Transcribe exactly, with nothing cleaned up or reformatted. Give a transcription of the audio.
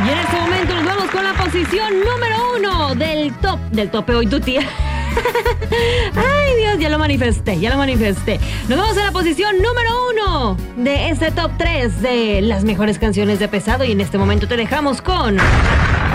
Y en este momento nos vamos con la posición número uno del top, del tope hoy tu tía. Ay Dios, ya lo manifesté, ya lo manifesté. Nos vamos a la posición número uno de este top tres de las mejores canciones de Pesado. Y en este momento te dejamos con